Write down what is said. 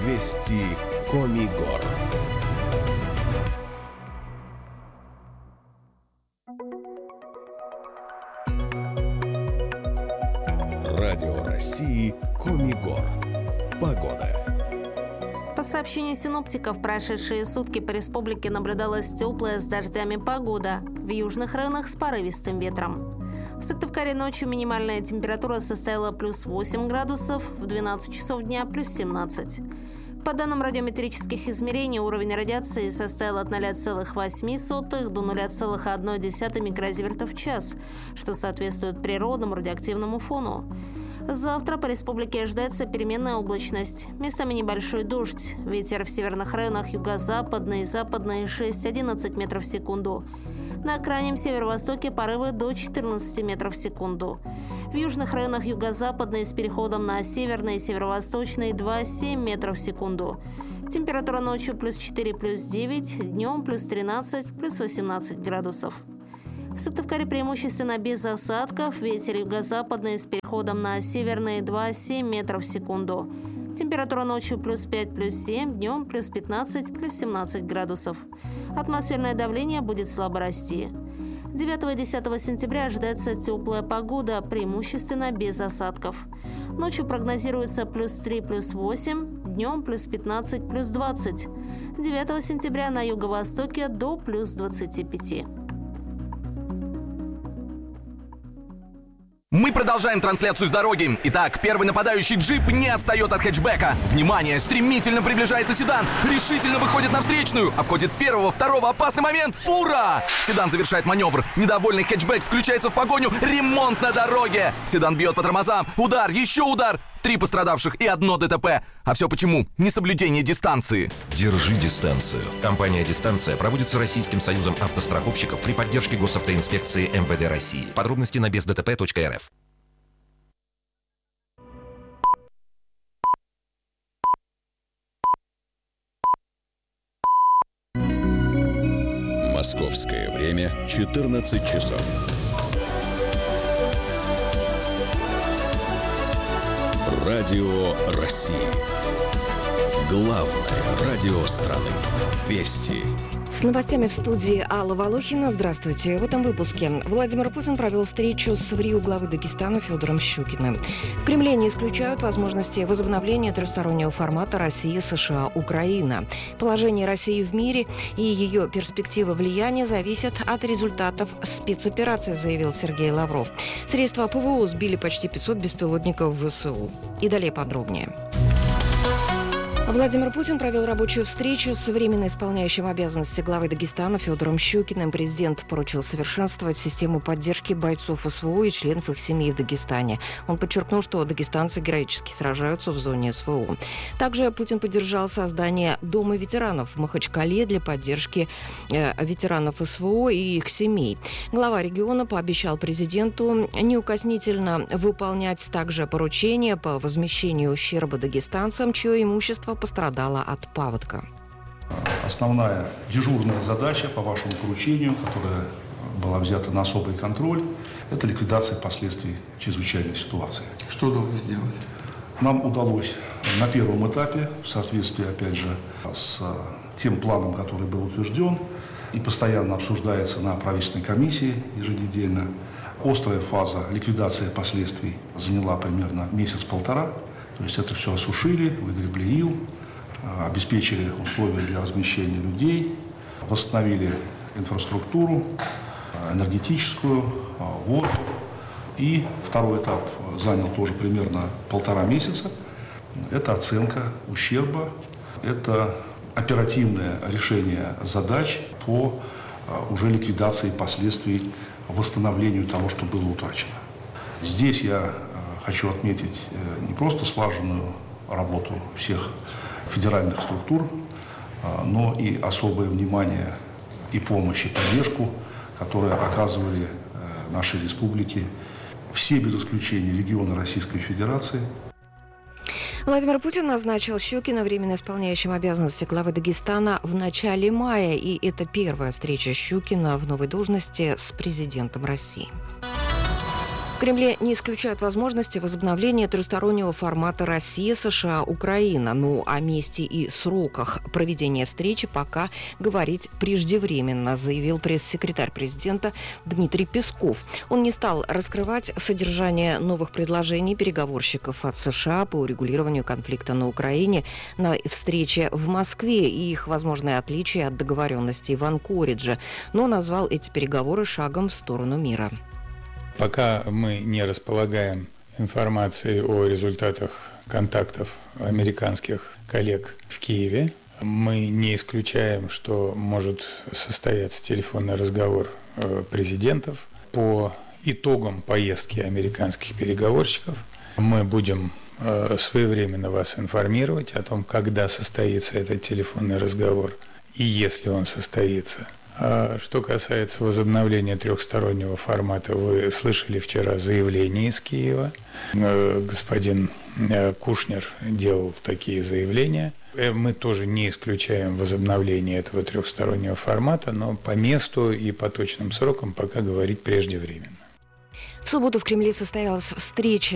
Вести Коми Гор. Радио России Коми Гор. Погода. По сообщению синоптиков, в прошедшие сутки по республике наблюдалась теплая с дождями погода. В южных районах с порывистым ветром. В Сыктывкаре ночью минимальная температура составила плюс 8 градусов, в 12 часов дня плюс 17. По данным радиометрических измерений, уровень радиации составил от 0,8 до 0,1 микрозивертов в час, что соответствует природному радиоактивному фону. Завтра по республике ожидается переменная облачность, местами небольшой дождь. Ветер в северных районах юго-западный и западный 6-11 метров в секунду. На крайнем северо-востоке порывы до 14 метров в секунду. В южных районах юго-западный с переходом на северный и северо-восточный 2-7 метров в секунду. Температура ночью плюс 4, плюс 9, днем плюс 13, плюс 18 градусов. В Сыктывкаре преимущественно без осадков, ветер юго-западный с переходом на северный 2-7 метров в секунду. Температура ночью плюс 5, плюс 7, днем плюс 15, плюс 17 градусов. Атмосферное давление будет слабо расти. 9 и 10 сентября ожидается теплая погода, преимущественно без осадков. Ночью прогнозируется плюс 3, плюс 8, днем плюс 15, плюс 20. 9 сентября на юго-востоке до плюс 25. Мы продолжаем трансляцию с дороги. Итак, первый нападающий джип не отстает от хэтчбека. Внимание, стремительно приближается седан. Решительно выходит на встречную. Обходит первого, второго, опасный момент. Фура! Седан завершает маневр. Недовольный хэтчбек включается в погоню. Ремонт на дороге. Седан бьет по тормозам. Удар, еще удар. 3 пострадавших и 1 ДТП. А все почему? Несоблюдение дистанции. Держи дистанцию. Компания «Дистанция» проводится Российским союзом автостраховщиков при поддержке госавтоинспекции МВД России. Подробности на бездтп.рф. Московское время 14 часов. Радио России. Главное радио страны. Вести. С новостями в студии Алла Волохина. Здравствуйте. В этом выпуске Владимир Путин провел встречу с ВРИУ главы Дагестана Федором Щукиным. В Кремле не исключают возможности возобновления трехстороннего формата Россия, США, Украина. Положение России в мире и ее перспективы влияния зависят от результатов спецоперации, заявил Сергей Лавров. Средства ПВО сбили почти 500 беспилотников ВСУ. И далее подробнее. Владимир Путин провел рабочую встречу с временно исполняющим обязанности главы Дагестана Федором Щукиным. Президент поручил совершенствовать систему поддержки бойцов СВО и членов их семьи в Дагестане. Он подчеркнул, что дагестанцы героически сражаются в зоне СВО. Также Путин поддержал создание Дома ветеранов в Махачкале для поддержки ветеранов СВО и их семей. Глава региона пообещал президенту неукоснительно выполнять также поручения по возмещению ущерба дагестанцам, чье имущество пострадала от паводка. Основная дежурная задача по вашему поручению, которая была взята на особый контроль, это ликвидация последствий чрезвычайной ситуации. Что удалось сделать? Нам удалось на первом этапе, в соответствии, опять же, с тем планом, который был утвержден и постоянно обсуждается на правительственной комиссии еженедельно, острая фаза ликвидации последствий заняла примерно месяц-полтора. То есть это все осушили, выгребли ил, обеспечили условия для размещения людей, восстановили инфраструктуру, энергетическую, воду. И второй этап занял тоже примерно 1,5 месяца. Это оценка ущерба, это оперативное решение задач по уже ликвидации последствий, восстановлению того, что было утрачено. Здесь я хочу отметить не просто слаженную работу всех федеральных структур, но и особое внимание и помощь, и поддержку, которые оказывали нашей республике все без исключения регионы Российской Федерации. Владимир Путин назначил Щукина временно исполняющим обязанности главы Дагестана в начале мая. И это первая встреча Щукина в новой должности с президентом России. Кремле не исключают возможности возобновления трехстороннего формата Россия, США, Украина. Но о месте и сроках проведения встречи пока говорить преждевременно, заявил пресс-секретарь президента Дмитрий Песков. Он не стал раскрывать содержание новых предложений переговорщиков от США по урегулированию конфликта на Украине на встрече в Москве и их возможные отличия от договоренностей в Анкоридже, но назвал эти переговоры шагом в сторону мира. Пока мы не располагаем информацией о результатах контактов американских коллег в Киеве, мы не исключаем, что может состояться телефонный разговор президентов по итогам поездки американских переговорщиков. Мы будем своевременно вас информировать о том, когда состоится этот телефонный разговор и если он состоится. Что касается возобновления трехстороннего формата, вы слышали вчера заявление из Киева. Господин Кушнер делал такие заявления. Мы тоже не исключаем возобновление этого трехстороннего формата, но по месту и по точным срокам пока говорить преждевременно. В субботу в Кремле состоялась встреча